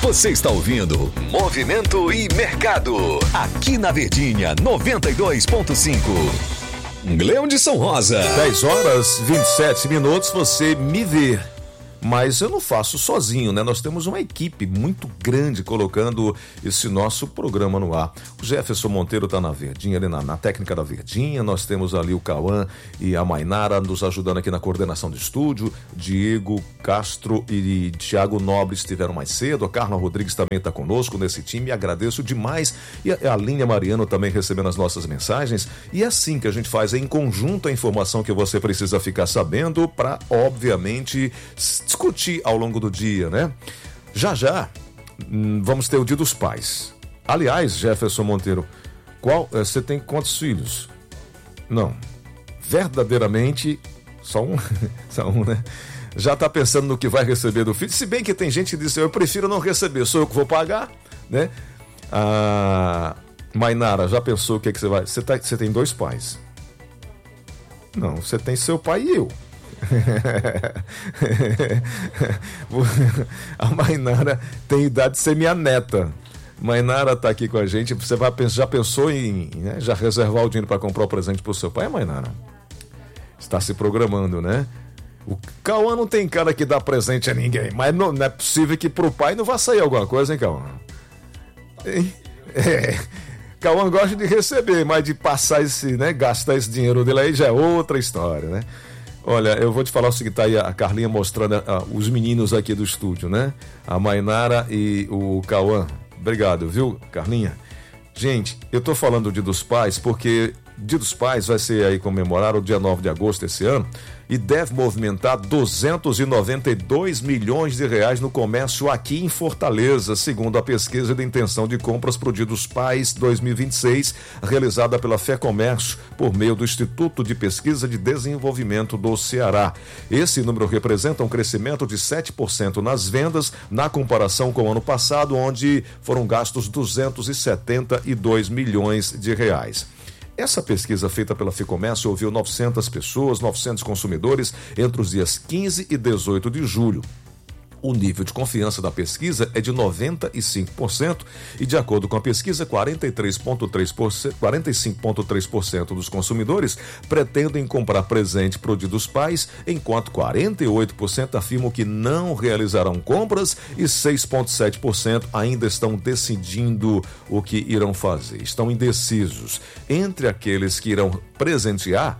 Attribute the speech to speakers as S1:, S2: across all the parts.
S1: Você está ouvindo Movimento e Mercado, aqui na Verdinha 92.5. Leão de São Rosa.
S2: 10h27, você me vê. Mas eu não faço sozinho, né? Nós temos uma equipe muito grande colocando esse nosso programa no ar. O Jefferson Monteiro está na Verdinha, ali na técnica da Verdinha. Nós temos ali o Cauã e a Mainara nos ajudando aqui na coordenação do estúdio. Diego Castro e Thiago Nobre estiveram mais cedo. A Carla Rodrigues também está conosco nesse time. Agradeço demais. E a Linha Mariano também recebendo as nossas mensagens. E é assim que a gente faz em conjunto a informação que você precisa ficar sabendo para, obviamente, discutir ao longo do dia, né? Já vamos ter o Dia dos Pais. Aliás, Jefferson Monteiro, você tem quantos filhos? Não, verdadeiramente só um, né? Já tá pensando no que vai receber do filho, se bem que tem gente que diz, eu prefiro não receber, sou eu que vou pagar, né? Mainara, já pensou o que você vai... Você tem 2 pais. Não, você tem seu pai e eu. A Mainara tem idade de ser minha neta. Mainara tá aqui com a gente. Você já pensou em, né, já reservar o dinheiro para comprar o presente pro seu pai, Mainara? Está se programando, né? O Cauã não tem cara que dá presente a ninguém, mas não é possível que pro pai não vá sair alguma coisa, hein, Cauã? Cauã gosta de receber, mas de passar gastar esse dinheiro dele aí já é outra história, né? Olha, eu vou te falar o seguinte, tá aí a Carlinha mostrando os meninos aqui do estúdio, né? A Mainara e o Cauã. Obrigado, viu, Carlinha? Gente, eu tô falando do Dia dos Pais porque Dia dos Pais vai ser aí comemorado o dia 9 de agosto esse ano e deve movimentar 292 milhões de reais no comércio aqui em Fortaleza, segundo a pesquisa de intenção de compras para o Dia dos Pais 2026, realizada pela FEComércio por meio do Instituto de Pesquisa de Desenvolvimento do Ceará. Esse número representa um crescimento de 7% nas vendas na comparação com o ano passado, onde foram gastos 272 milhões de reais. Essa pesquisa feita pela FEComércio ouviu 900 pessoas, 900 consumidores entre os dias 15 e 18 de julho. O nível de confiança da pesquisa é de 95% e, de acordo com a pesquisa, 45,3% dos consumidores pretendem comprar presente para o Dia dos Pais, enquanto 48% afirmam que não realizarão compras e 6,7% ainda estão decidindo o que irão fazer. Estão indecisos. Entre aqueles que irão presentear,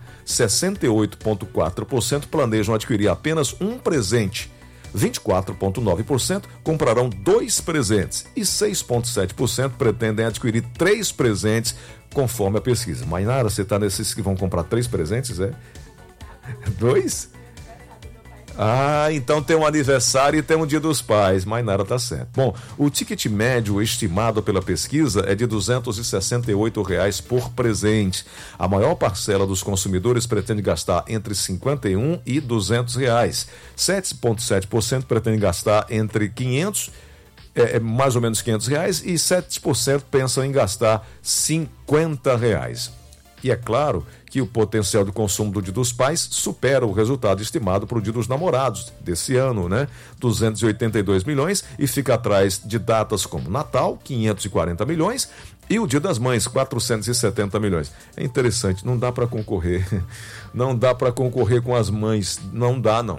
S2: 68,4% planejam adquirir apenas um presente. 24,9% comprarão 2 presentes e 6,7% pretendem adquirir 3 presentes, conforme a pesquisa. Mainara, você está nesses que vão comprar 3 presentes, é? 2? Então tem um aniversário e tem um Dia dos Pais. Mainara tá certo. Bom, o ticket médio estimado pela pesquisa é de R$ 268 por presente. A maior parcela dos consumidores pretende gastar entre R$ 51 e R$ 200. 7,7% pretende gastar entre 500 mais ou menos R$ 500 e 7% pensam em gastar R$ 50. E é claro que o potencial de consumo do Dia dos Pais supera o resultado estimado para o Dia dos Namorados desse ano, né? 282 milhões e fica atrás de datas como Natal, 540 milhões e o Dia das Mães, 470 milhões. É interessante, não dá para concorrer. Não dá para concorrer com as mães, não dá não.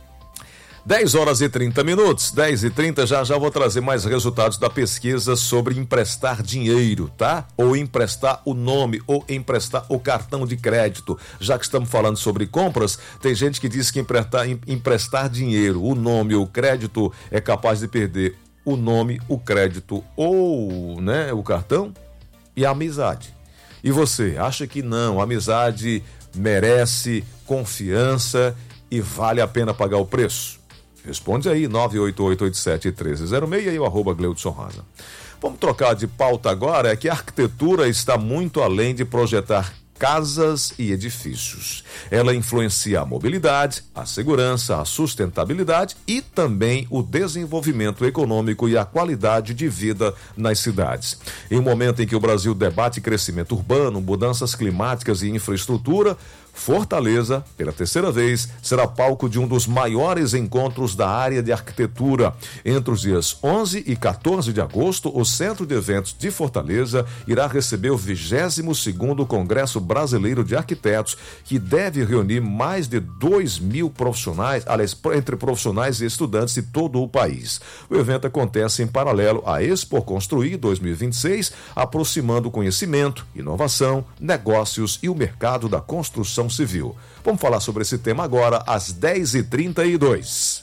S2: 10h30, 10h30, já vou trazer mais resultados da pesquisa sobre emprestar dinheiro, tá? Ou emprestar o nome, ou emprestar o cartão de crédito. Já que estamos falando sobre compras, tem gente que diz que emprestar dinheiro, o nome, o crédito, é capaz de perder o nome, o crédito ou, né, o cartão e a amizade. E você, acha que não, a amizade merece confiança e vale a pena pagar o preço? Responde aí, 98887-1306 e o @Gleudson Rosa. Vamos trocar de pauta agora, é que a arquitetura está muito além de projetar casas e edifícios. Ela influencia a mobilidade, a segurança, a sustentabilidade e também o desenvolvimento econômico e a qualidade de vida nas cidades. Em um momento em que o Brasil debate crescimento urbano, mudanças climáticas e infraestrutura, Fortaleza, pela terceira vez, será palco de um dos maiores encontros da área de arquitetura. Entre os dias 11 e 14 de agosto, o Centro de Eventos de Fortaleza irá receber o 22º Congresso Brasileiro de Arquitetos, que deve reunir mais de 2.000 profissionais, aliás, entre profissionais e estudantes de todo o país. O evento acontece em paralelo à Expo Construir 2026, aproximando conhecimento, inovação, negócios e o mercado da construção civil. Vamos falar sobre esse tema agora, às 10h32.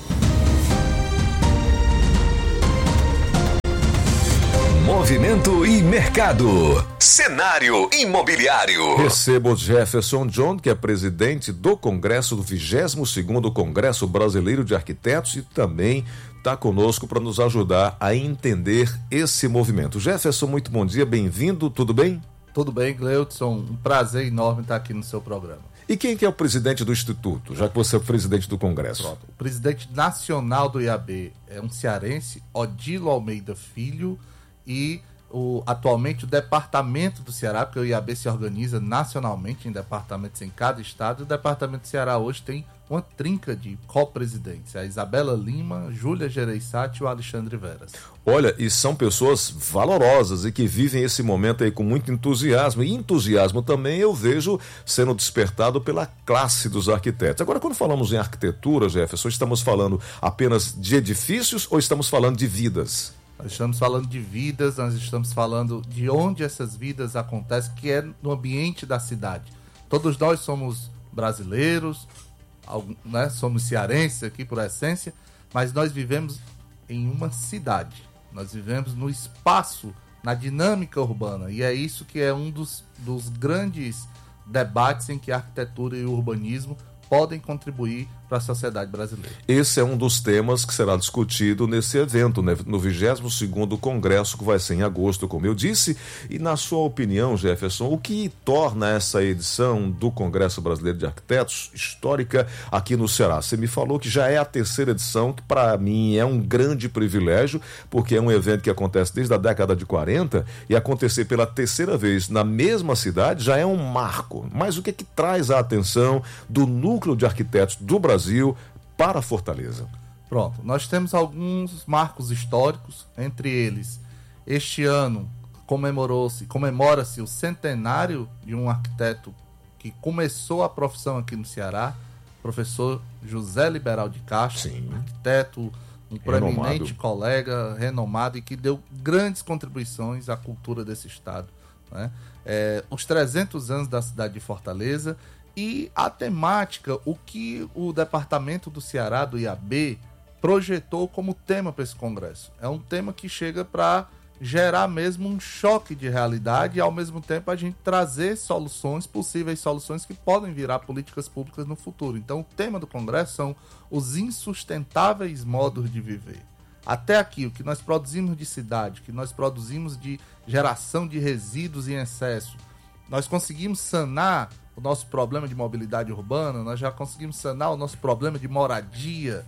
S1: Movimento e mercado. Cenário imobiliário.
S2: Recebo o Jefferson John, que é presidente do Congresso do 22º Congresso Brasileiro de Arquitetos e também está conosco para nos ajudar a entender esse movimento. Jefferson, muito bom dia, bem-vindo, tudo bem?
S3: Tudo bem, Gleudson, um prazer enorme estar aqui no seu programa.
S2: E quem que é o presidente do Instituto, já que você é o presidente do Congresso?
S3: Pronto. O presidente nacional do IAB é um cearense, Odilo Almeida Filho, e atualmente o departamento do Ceará, porque o IAB se organiza nacionalmente em departamentos em cada estado, e o departamento do Ceará hoje tem uma trinca de co-presidentes, a Isabela Lima, Júlia Gereissati e o Alexandre Veras.
S2: Olha, e são pessoas valorosas e que vivem esse momento aí com muito entusiasmo, e entusiasmo também eu vejo sendo despertado pela classe dos arquitetos. Agora, quando falamos em arquitetura, Jefferson, estamos falando apenas de edifícios ou estamos falando de vidas?
S3: Nós estamos falando de vidas, nós estamos falando de onde essas vidas acontecem, que é no ambiente da cidade. Todos nós somos brasileiros, né? Somos cearenses aqui por essência, mas nós vivemos em uma cidade. Nós vivemos no espaço, na dinâmica urbana. E é isso que é um dos grandes debates em que a arquitetura e o urbanismo podem contribuir para a sociedade brasileira.
S2: Esse é um dos temas que será discutido nesse evento, né? No 22º Congresso, que vai ser em agosto, como eu disse. E na sua opinião, Jefferson, o que torna essa edição do Congresso Brasileiro de Arquitetos histórica aqui no Ceará? Você me falou que já é a terceira edição, que para mim é um grande privilégio, porque é um evento que acontece desde a década de 40 e acontecer pela terceira vez na mesma cidade já é um marco. Mas o que é que traz a atenção do Núcleo de Arquitetos do Brasil para Fortaleza?
S3: Pronto, nós temos alguns marcos históricos, entre eles, este ano comemora-se o centenário de um arquiteto que começou a profissão aqui no Ceará, professor José Liberal de Castro. Sim. Arquiteto, um proeminente colega, renomado, e que deu grandes contribuições à cultura desse estado, né? Os 300 anos da cidade de Fortaleza. E a temática, o que o Departamento do Ceará, do IAB, projetou como tema para esse congresso. É um tema que chega para gerar mesmo um choque de realidade e, ao mesmo tempo, a gente trazer soluções, possíveis soluções que podem virar políticas públicas no futuro. Então, o tema do congresso são os insustentáveis modos de viver. Até aqui, o que nós produzimos de cidade, o que nós produzimos de geração de resíduos em excesso, nós conseguimos sanar o nosso problema de mobilidade urbana, nós já conseguimos sanar o nosso problema de moradia,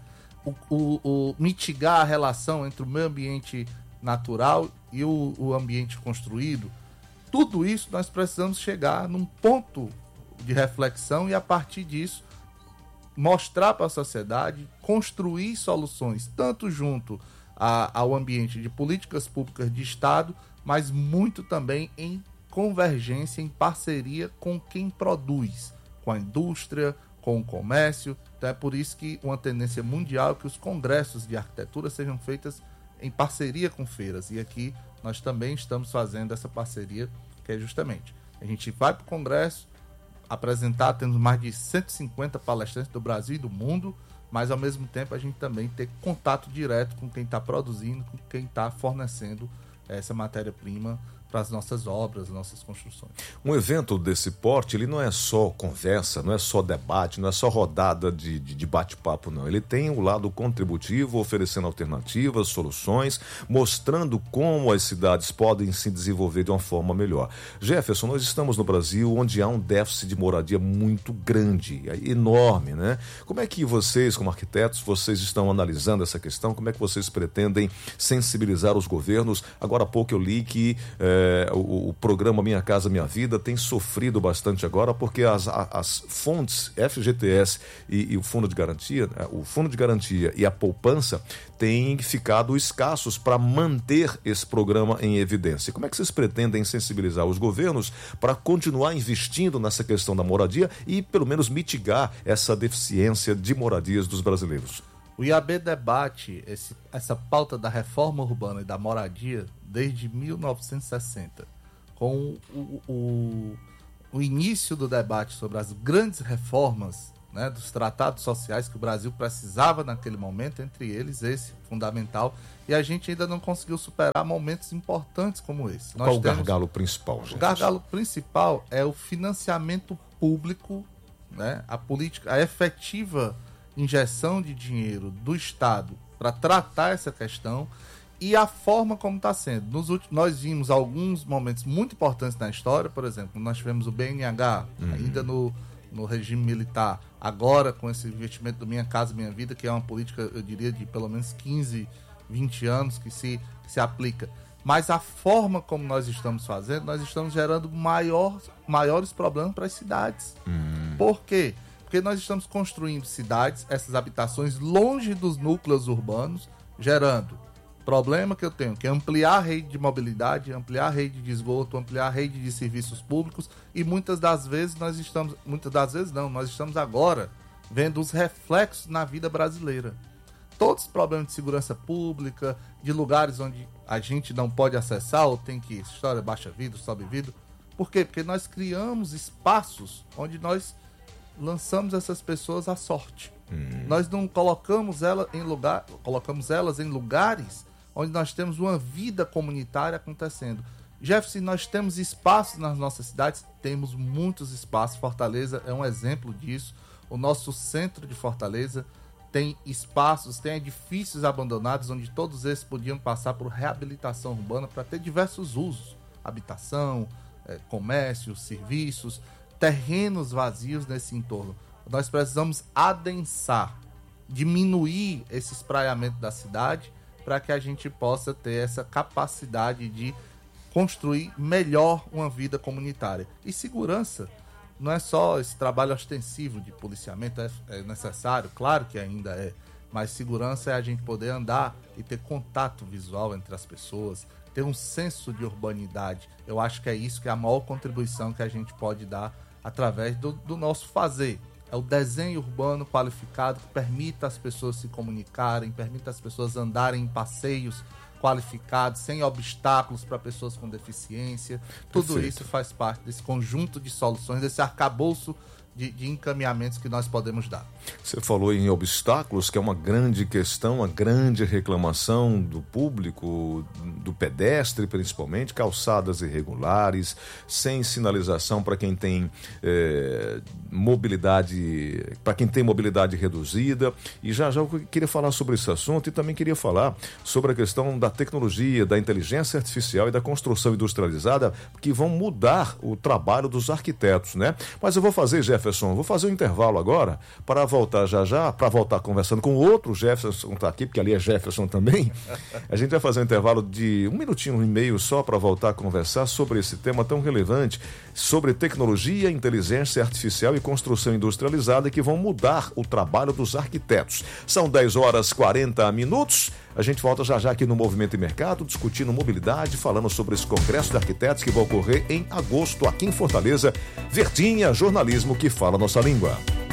S3: mitigar a relação entre o meio ambiente natural e o ambiente construído. Tudo isso nós precisamos chegar num ponto de reflexão e, a partir disso, mostrar para a sociedade, construir soluções, tanto junto ao ambiente de políticas públicas de Estado, mas muito também em convergência, em parceria com quem produz, com a indústria, com o comércio. Então é por isso que uma tendência mundial é que os congressos de arquitetura sejam feitos em parceria com feiras. E aqui nós também estamos fazendo essa parceria, que é justamente, a gente vai para o congresso apresentar, temos mais de 150 palestrantes do Brasil e do mundo, mas ao mesmo tempo a gente também ter contato direto com quem está produzindo, com quem está fornecendo essa matéria-prima para as nossas obras, nossas construções.
S2: Um evento desse porte, ele não é só conversa, não é só debate, não é só rodada de bate-papo, não. Ele tem o lado contributivo, oferecendo alternativas, soluções, mostrando como as cidades podem se desenvolver de uma forma melhor. Jefferson, nós estamos no Brasil onde há um déficit de moradia muito grande, enorme, né? Como é que vocês, como arquitetos, vocês estão analisando essa questão? Como é que vocês pretendem sensibilizar os governos? Agora há pouco eu li que o programa Minha Casa Minha Vida tem sofrido bastante agora, porque as fontes FGTS e o Fundo de Garantia e a poupança têm ficado escassos para manter esse programa em evidência. Como é que vocês pretendem sensibilizar os governos para continuar investindo nessa questão da moradia e pelo menos mitigar essa deficiência de moradias dos brasileiros?
S3: O IAB debate essa pauta da reforma urbana e da moradia desde 1960. Com o início do debate sobre as grandes reformas, né, dos tratados sociais que o Brasil precisava naquele momento, entre eles esse fundamental, e a gente ainda não conseguiu superar momentos importantes como esse.
S2: Qual o gargalo principal, gente?
S3: O gargalo principal é o financiamento público, né, a efetiva injeção de dinheiro do Estado para tratar essa questão e a forma como está sendo. Nós vimos alguns momentos muito importantes na história, por exemplo, nós tivemos o BNH, ainda no regime militar, agora com esse investimento do Minha Casa Minha Vida, que é uma política, eu diria, de pelo menos 15, 20 anos que se aplica. Mas a forma como nós estamos fazendo, nós estamos gerando maiores problemas para as cidades. Por quê? Porque nós estamos construindo cidades, essas habitações, longe dos núcleos urbanos, gerando problema que eu tenho, que é ampliar a rede de mobilidade, ampliar a rede de esgoto, ampliar a rede de serviços públicos, e muitas das vezes nós estamos agora vendo os reflexos na vida brasileira. Todos os problemas de segurança pública, de lugares onde a gente não pode acessar, ou tem que, história baixa vidro, sobe vidro. Por quê? Porque nós criamos espaços onde nós lançamos essas pessoas à sorte. Nós não colocamos elas em lugares onde nós temos uma vida comunitária acontecendo. Jefferson, nós temos espaços nas nossas cidades, temos muitos espaços. Fortaleza é um exemplo disso. O nosso centro de Fortaleza tem espaços, tem edifícios abandonados onde todos esses podiam passar por reabilitação urbana para ter diversos usos. Habitação, comércio, serviços, terrenos vazios nesse entorno. Nós precisamos adensar, diminuir esse espraiamento da cidade para que a gente possa ter essa capacidade de construir melhor uma vida comunitária. E segurança não é só esse trabalho ostensivo de policiamento, é necessário, claro que ainda é, mas segurança é a gente poder andar e ter contato visual entre as pessoas, ter um senso de urbanidade. Eu acho que é isso que é a maior contribuição que a gente pode dar através do nosso fazer. É o desenho urbano qualificado que permita as pessoas se comunicarem, permita as pessoas andarem em passeios qualificados, sem obstáculos para pessoas com deficiência. Tudo
S2: Perfeito.
S3: Isso faz parte desse conjunto de soluções, desse arcabouço de encaminhamentos que nós podemos dar.
S2: Você falou em obstáculos, que é uma grande questão, uma grande reclamação do público, do pedestre principalmente, calçadas irregulares, sem sinalização para quem tem mobilidade reduzida. E já eu queria falar sobre esse assunto e também queria falar sobre a questão da tecnologia, da inteligência artificial e da construção industrializada, que vão mudar o trabalho dos arquitetos, né? Mas eu vou fazer, Jefferson, vou fazer um intervalo agora para voltar para voltar conversando com outro Jefferson, tá aqui, porque ali é Jefferson também. A gente vai fazer um intervalo de 1 minutinho e meio só para voltar a conversar sobre esse tema tão relevante, sobre tecnologia, inteligência artificial e construção industrializada, que vão mudar o trabalho dos arquitetos. São 10h40. A gente volta já aqui no Movimento e Mercado, discutindo mobilidade, falando sobre esse congresso de arquitetos que vai ocorrer em agosto aqui em Fortaleza. Verdinha, jornalismo que fala nossa língua.